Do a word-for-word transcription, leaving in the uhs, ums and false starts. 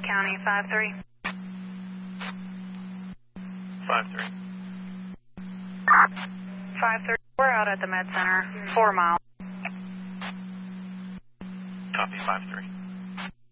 County, five three. five three. five three, we're out at the Med Center, four miles. Copy, five three.